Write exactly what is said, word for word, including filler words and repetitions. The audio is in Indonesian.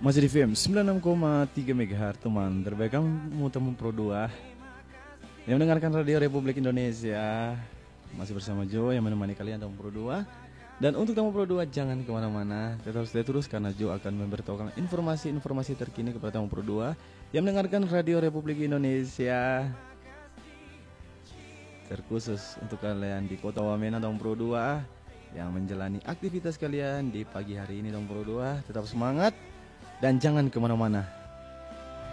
Masih di V M sembilan puluh enam koma tiga MHz teman terbaik kamu teman Pro dua yang mendengarkan Radio Republik Indonesia. Masih bersama Joe yang menemani kalian teman Pro dua. Dan untuk teman Pro dua jangan kemana-mana, tetap stay terus karena Joe akan memberitahukan informasi-informasi terkini kepada teman Pro dua yang mendengarkan Radio Republik Indonesia. Terkhusus untuk kalian di Kota Wamena teman Pro dua yang menjalani aktivitas kalian di pagi hari ini teman Pro dua, tetap semangat dan jangan kemana-mana.